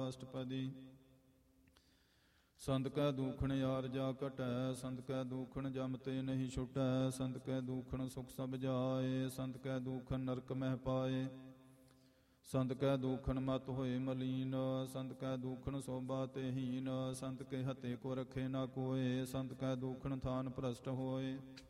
ਅਸ਼ਟਪਦੀ। ਸੰਤ ਕੈ ਦੂਖਣ ਯਾਰ ਜਾ ਘਟੈ, ਸੰਤ ਕੈ ਦੂਖਣ ਜਮ ਤੇ ਨਹੀਂ ਛੁਟੈ। ਸੰਤ ਕੈ ਦੂਖਣ ਸੁਖ ਸਭ ਜਾਏ, ਸੰਤ ਕੈ ਦੂਖਣ ਨਰਕ ਮਹਿ ਪਾਏ। ਸੰਤ ਕੈ ਦੂਖਣ ਮਤ ਹੋਏ ਮਲੀਨ, ਸੰਤ ਕੈ ਦੂਖਣ ਸੋਭਾ ਤੇ ਹੀਨ। ਸੰਤ ਕੇ ਹਤੇ ਕੋ ਰਖੇ ਨਾ ਕੋਏ, ਸੰਤ ਕੈ ਦੂਖਣ ਥਾਨ ਭ੍ਰਸ਼ਟ ਹੋਏ।